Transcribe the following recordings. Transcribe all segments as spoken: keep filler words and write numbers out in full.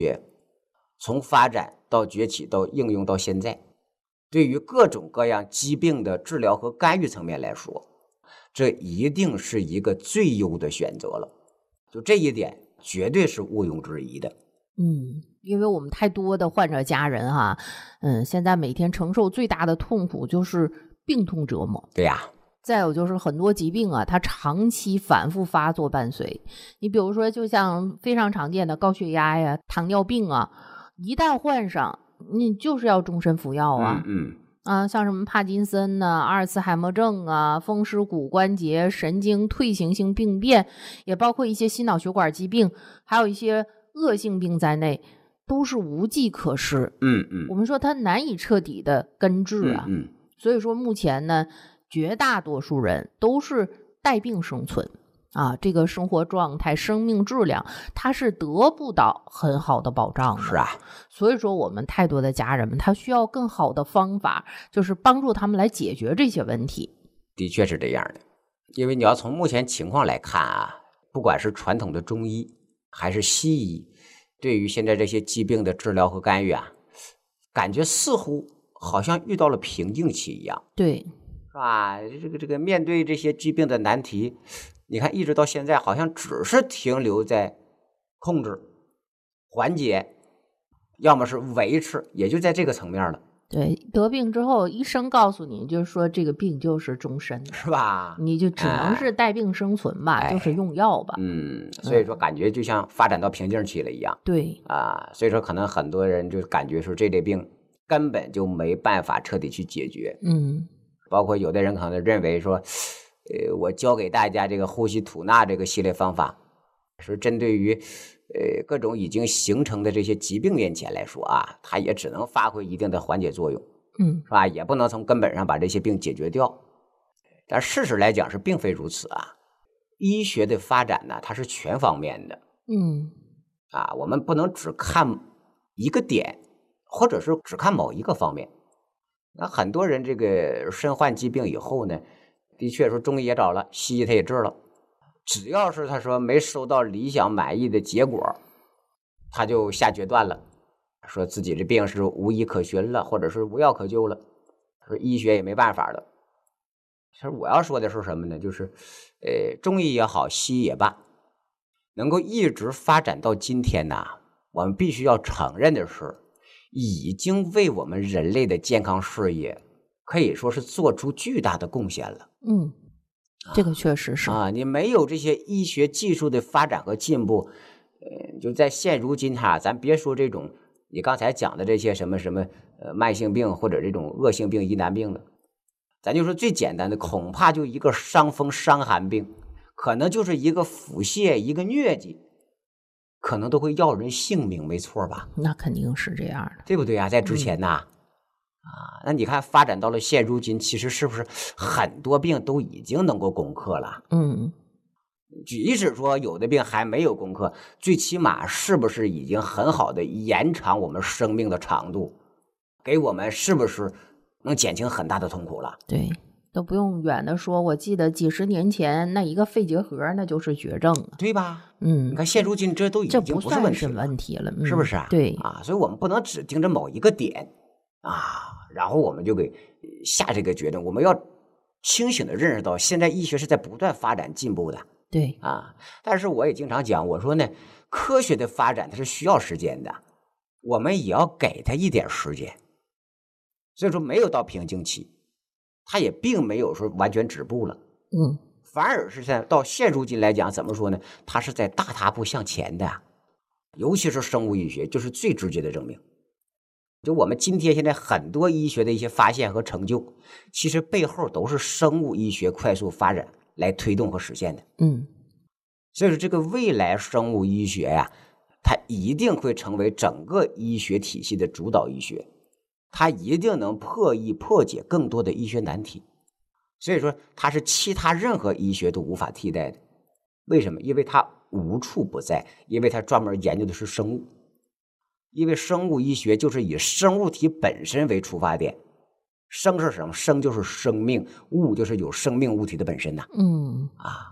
从发展到崛起到应用到现在，对于各种各样疾病的治疗和干预层面来说，这一定是一个最优的选择了。就这一点绝对是毋庸置疑的。 嗯，因为我们太多的患者家人哈，嗯，现在每天承受最大的痛苦就是病痛折磨。 对呀。 再有就是很多疾病啊，它长期反复发作伴随。你比如说，就像非常常见的高血压呀、糖尿病啊，一旦患上，你就是要终身服药啊。 嗯嗯。 啊，像什么帕金森呐、阿尔茨海默症啊、风湿骨关节神经退行性病变，也包括一些心脑血管疾病，还有一些恶性病在内，都是无计可施。 嗯嗯。 我们说它难以彻底的根治啊。 嗯嗯。 所以说目前呢，绝大多数人都是带病生存啊，这个生活状态、生命质量，它是得不到很好的保障的。 是啊。 所以说我们太多的家人们，他需要更好的方法，就是帮助他们来解决这些问题。 的确是这样的，因为你要从目前情况来看啊，不管是传统的中医还是西医，对于现在这些疾病的治疗和干预啊，感觉似乎好像遇到了瓶颈期一样。 对。 是吧？这个这个面对这些疾病的难题，你看一直到现在好像只是停留在控制、缓解，要么是维持，也就在这个层面了。 对，得病之后，医生告诉你，就是说这个病就是终身的， 是吧？ 你就只能是带病生存吧， 哎、 就是用药吧。 嗯，所以说感觉就像发展到瓶颈期了一样。 对啊，所以说可能很多人就感觉说这类病根本就没办法彻底去解决。 嗯。 包括有的人可能认为说，呃，我教给大家这个呼吸吐纳这个系列方法，是针对于呃各种已经形成的这些疾病面前来说啊，它也只能发挥一定的缓解作用， 嗯， 是吧？也不能从根本上把这些病解决掉。但事实来讲是并非如此啊，医学的发展呢，它是全方面的。 嗯， 啊，我们不能只看一个点，或者是只看某一个方面。那很多人这个身患疾病以后呢，的确说中医也找了，西医他也治了，只要是他说没收到理想满意的结果，他就下决断了，说自己这病是无医可寻了，或者是无药可救了，说医学也没办法了。其实我要说的是什么呢？就是呃，中医也好，西医也罢，能够一直发展到今天呢，我们必须要承认的是，已经为我们人类的健康事业可以说是做出巨大的贡献了。 嗯，这个确实是啊，你没有这些医学技术的发展和进步，呃，就在现如今哈，咱别说这种你刚才讲的这些什么什么呃慢性病或者这种恶性病、疑难病了，咱就说最简单的，恐怕就一个伤风伤寒病，可能就是一个腹泻、一个疟疾，可能都会要人性命，没错吧？ 那肯定是这样的， 对不对啊？在之前呐、嗯，啊，那你看发展到了现如今，其实是不是很多病都已经能够攻克了？ 嗯， 即使说有的病还没有攻克，最起码是不是已经很好的延长我们生命的长度，给我们是不是能减轻很大的痛苦了？ 对。都不用远的说，我记得几十年前那一个肺结核那就是绝症了， 对吧？ 嗯， 你看现如今这都已这经不是不算是问题了， 问题了，嗯、 是不是啊？ 对啊，所以我们不能只盯着某一个点啊，然后我们就给下这个决定。我们要清醒的认识到，现在医学是在不断发展进步的。 对啊，但是我也经常讲，我说呢，科学的发展它是需要时间的，我们也要给它一点时间。所以说没有到瓶颈期，它也并没有说完全止步了， 嗯， 反而是在到现如今来讲，怎么说呢？它是在大踏步向前的，尤其是生物医学，就是最直接的证明。就我们今天现在很多医学的一些发现和成就，其实背后都是生物医学快速发展来推动和实现的。 嗯， 所以说这个未来生物医学呀、啊，它一定会成为整个医学体系的主导医学，它一定能破译破解更多的医学难题。所以说它是其他任何医学都无法替代的。为什么？因为它无处不在，因为它专门研究的是生物。因为生物医学就是以生物体本身为出发点，生是什么？生就是生命，物就是有生命物体的本身呐、 嗯， 啊，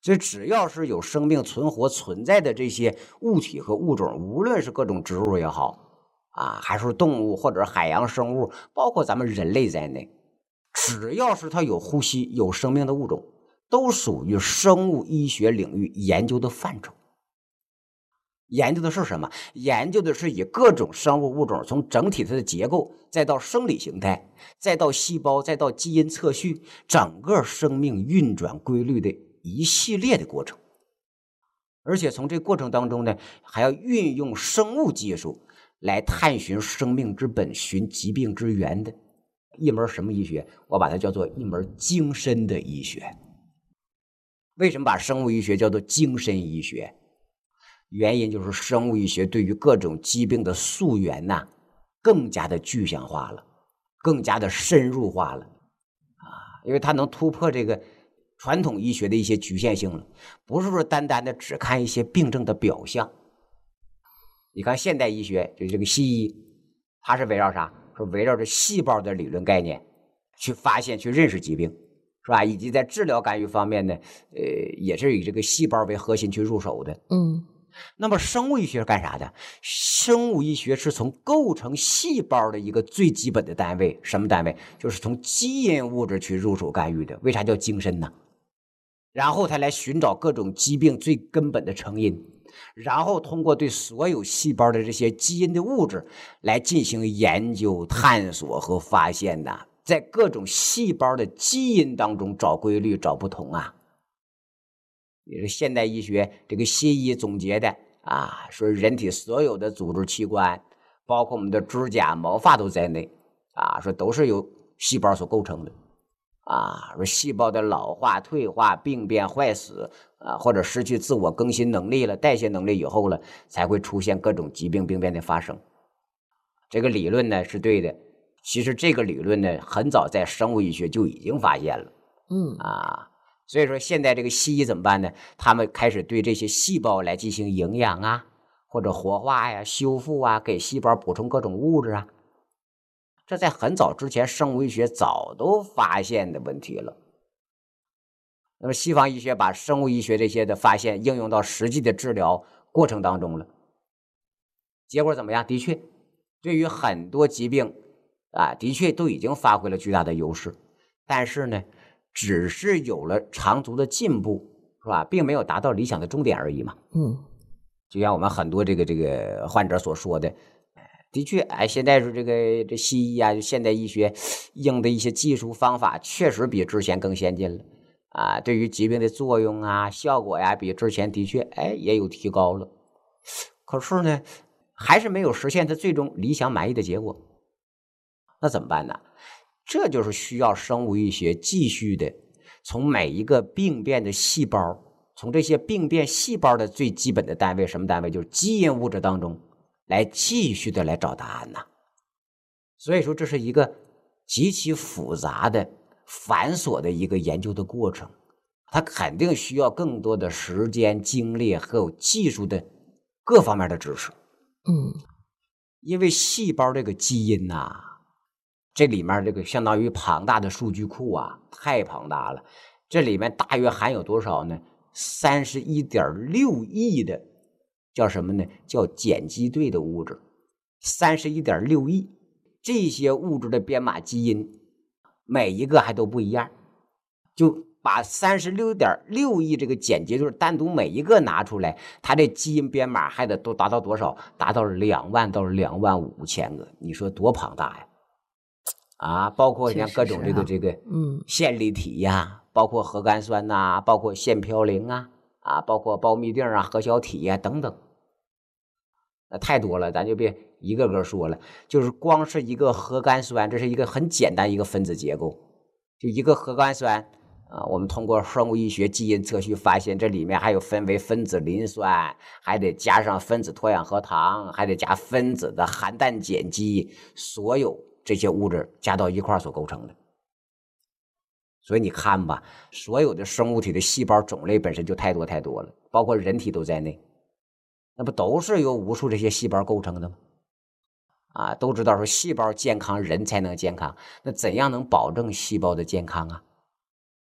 所以只要是有生命存活存在的这些物体和物种，无论是各种植物也好啊，还是动物或者海洋生物，包括咱们人类在内，只要是它有呼吸有生命的物种，都属于生物医学领域研究的范畴。研究的是什么？研究的是以各种生物物种从整体它的结构，再到生理形态，再到细胞，再到基因测序，整个生命运转规律的一系列的过程。而且从这过程当中呢，还要运用生物技术来探寻生命之本，寻疾病之源的一门什么医学？我把它叫做一门精深的医学。为什么把生物医学叫做精深医学？原因就是生物医学对于各种疾病的溯源呐、啊，更加的具象化了，更加的深入化了啊！因为它能突破这个传统医学的一些局限性了，不是说单单的只看一些病症的表象。你看现代医学，就这个西医，它是围绕啥？是围绕着细胞的理论概念去发现、去认识疾病，是吧？以及在治疗干预方面呢，呃，也是以这个细胞为核心去入手的。 嗯。 那么生物医学是干啥的？生物医学是从构成细胞的一个最基本的单位，什么单位？就是从基因物质去入手干预的。为啥叫精深呢？然后他来寻找各种疾病最根本的成因，然后通过对所有细胞的这些基因的物质来进行研究、探索和发现呐，在各种细胞的基因当中找规律、找不同啊。也是现代医学这个西医总结的啊，说人体所有的组织器官，包括我们的指甲、毛发都在内啊，说都是由细胞所构成的啊。说细胞的老化、退化、病变、坏死啊，或者失去自我更新能力了、代谢能力以后了，才会出现各种疾病病变的发生。这个理论呢是对的，其实这个理论呢很早在生物医学就已经发现了， 嗯啊。所以说现在这个西医怎么办呢？他们开始对这些细胞来进行营养啊，或者活化呀、修复啊，给细胞补充各种物质啊。这在很早之前生物医学早都发现的问题了。那么西方医学把生物医学这些的发现应用到实际的治疗过程当中了，结果怎么样？的确对于很多疾病啊，的确都已经发挥了巨大的优势，但是呢只是有了长足的进步，是吧？并没有达到理想的终点而已嘛。 嗯， 就像我们很多这个这个患者所说的，的确，哎，现在是这个这西医啊，现代医学用的一些技术方法，确实比之前更先进了啊。对于疾病的作用啊、效果呀，比之前的确哎也有提高了。可是呢，还是没有实现它最终理想满意的结果。那怎么办呢？这就是需要生物医学继续的从每一个病变的细胞，从这些病变细胞的最基本的单位，什么单位？就是基因物质当中来继续的来找答案呐。所以说这是一个极其复杂的繁琐的一个研究的过程，它肯定需要更多的时间精力和有技术的各方面的知识。 嗯， 因为细胞这个基因呐、啊这里面这个相当于庞大的数据库啊，太庞大了。这里面大约含有多少呢？三十一点六亿的叫什么呢？叫碱基对的物质，三十一点六亿。这些物质的编码基因，每一个还都不一样。就把三十六点六亿这个碱基对单独每一个拿出来，它的基因编码还得都达到多少？达到两万到两万五千个。你说多庞大呀！啊，包括像各种这个、啊、这个， 嗯， 线粒体呀，包括核苷酸呐、啊，包括腺嘌呤啊，啊，包括胞嘧啶啊、核小体呀、啊、等等，那太多了，咱就别一个个说了。就是光是一个核苷酸，这是一个很简单一个分子结构，就一个核苷酸啊，我们通过生物医学基因测序发现，这里面还有分为分子磷酸，还得加上分子脱氧核糖，还得加分子的含氮碱基，所有这些物质加到一块所构成的。所以你看吧，所有的生物体的细胞种类本身就太多太多了，包括人体都在内，那不都是由无数这些细胞构成的吗？啊，都知道说细胞健康人才能健康，那怎样能保证细胞的健康啊？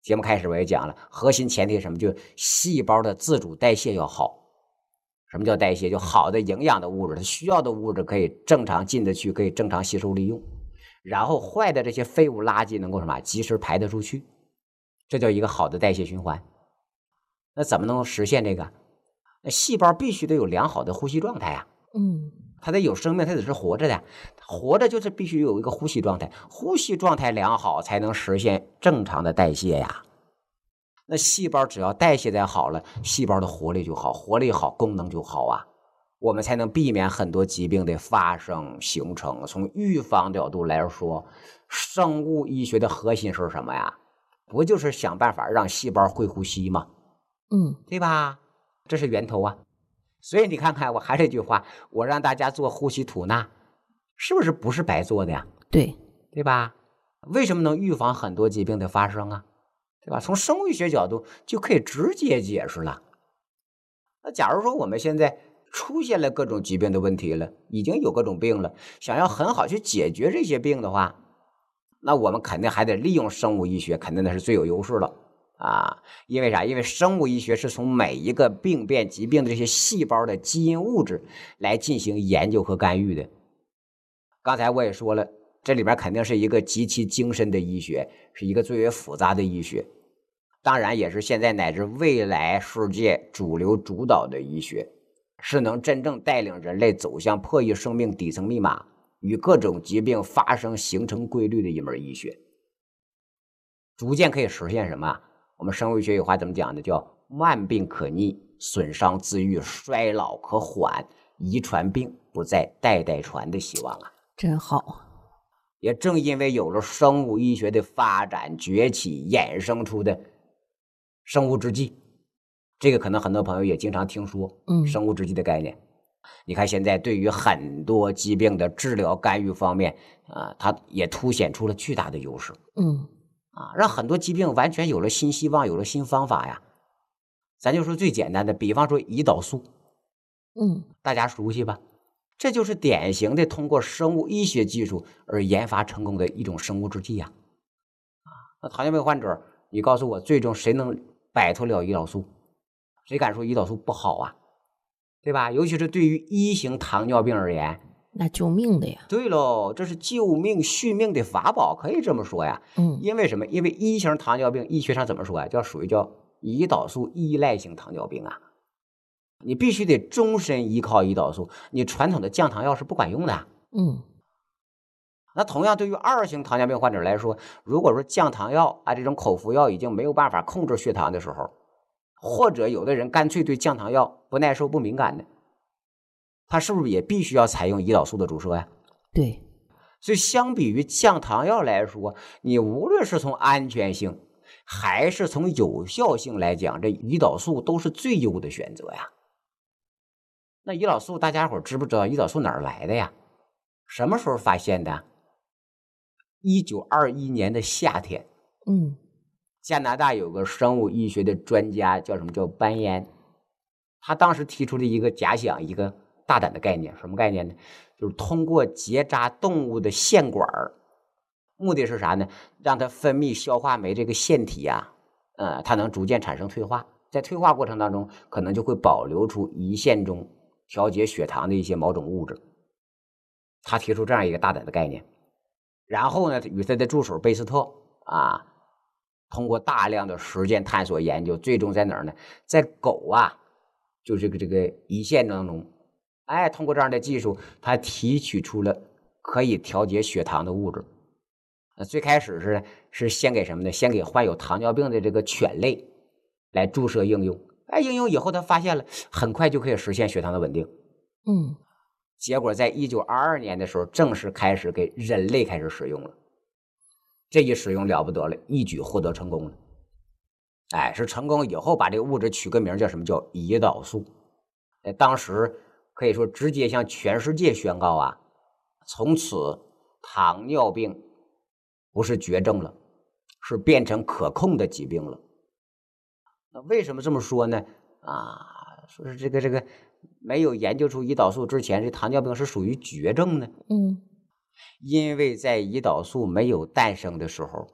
节目开始我也讲了，核心前提是什么？就细胞的自主代谢要好。什么叫代谢？就好的营养的物质，它需要的物质可以正常进得去，可以正常吸收利用，然后坏的这些废物垃圾能够什么及时排得出去，这叫一个好的代谢循环。那怎么能够实现这个？那细胞必须得有良好的呼吸状态啊。 嗯， 它得有生命，它得是活着的，活着就是必须有一个呼吸状态，呼吸状态良好才能实现正常的代谢呀。那细胞只要代谢再好了，细胞的活力就好，活力好，功能就好啊，我们才能避免很多疾病的发生形成。从预防角度来说，生物医学的核心是什么呀？不就是想办法让细胞会呼吸吗？ 嗯， 对吧？这是源头啊。所以你看看，我还是这句话，我让大家做呼吸吐纳，是不是不是白做的呀？ 对， 对吧？为什么能预防很多疾病的发生啊？对吧？从生物医学角度就可以直接解释了。那假如说我们现在出现了各种疾病的问题了，已经有各种病了，想要很好去解决这些病的话，那我们肯定还得利用生物医学，肯定那是最有优势了啊！因为啥？因为生物医学是从每一个病变疾病的这些细胞的基因物质来进行研究和干预的。刚才我也说了，这里边肯定是一个极其精深的医学，是一个最为复杂的医学，当然也是现在乃至未来世界主流主导的医学，是能真正带领人类走向破译生命底层密码与各种疾病发生形成规律的一门医学。逐渐可以实现什么？我们生物医学有话怎么讲的？叫万病可逆，损伤自愈，衰老可缓，遗传病不再代代传的希望啊！ 真好。 也正因为有了生物医学的发展崛起，衍生出的生物制剂，这个可能很多朋友也经常听说， 嗯， 生物制剂的概念。你看现在对于很多疾病的治疗干预方面，啊，它也凸显出了巨大的优势。 嗯， 啊，让很多疾病完全有了新希望，有了新方法呀。咱就说最简单的，比方说胰岛素， 嗯， 大家熟悉吧？这就是典型的通过生物医学技术而研发成功的一种生物制剂呀。啊，那糖尿病患者，你告诉我，最终谁能摆脱了胰岛素？谁敢说胰岛素不好啊？对吧？尤其是对于一型糖尿病而言， 那救命的呀。 对喽，这是救命续命的法宝，可以这么说呀。 嗯， 因为什么？因为一型糖尿病医学上怎么说呀？叫属于叫胰岛素依赖性糖尿病啊。你必须得终身依靠胰岛素，你传统的降糖药是不管用的。 嗯， 那同样对于二型糖尿病患者来说，如果说降糖药啊这种口服药已经没有办法控制血糖的时候，或者有的人干脆对降糖药不耐受不敏感的，他是不是也必须要采用胰岛素的注射呀？ 对。 所以相比于降糖药来说，你无论是从安全性还是从有效性来讲，这胰岛素都是最优的选择呀。那胰岛素大家伙知不知道胰岛素哪儿来的呀？什么时候发现的？一九二一年的夏天， 嗯， 加拿大有个生物医学的专家叫什么？叫班彦，他当时提出了一个假想，一个大胆的概念。什么概念呢？就是通过结扎动物的腺管，目的是啥呢？让它分泌消化酶这个腺体啊，呃，它能逐渐产生退化，在退化过程当中，可能就会保留出胰腺中调节血糖的一些某种物质。他提出这样一个大胆的概念，然后呢，与他的助手贝斯特啊，通过大量的实践探索研究，最终在哪儿呢？在狗啊，就这个这个胰腺当中，哎，通过这样的技术，他提取出了可以调节血糖的物质。那最开始是是先给什么呢？先给患有糖尿病的这个犬类来注射应用。哎，应用以后他发现了，很快就可以实现血糖的稳定。 嗯， 结果在一九二二年的时候，正式开始给人类开始使用了。这一使用了不得了，一举获得成功了。哎，是成功以后把这个物质取个名叫什么？叫胰岛素。哎，当时可以说直接向全世界宣告啊，从此糖尿病不是绝症了，是变成可控的疾病了。那为什么这么说呢？啊，说是这个这个没有研究出胰岛素之前，这糖尿病是属于绝症呢？ 嗯， 因为在胰岛素没有诞生的时候，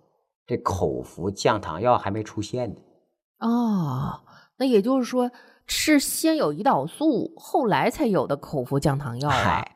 这口服降糖药还没出现呢。 哦，那也就是说是先有胰岛素，后来才有的口服降糖药啊。 嗨，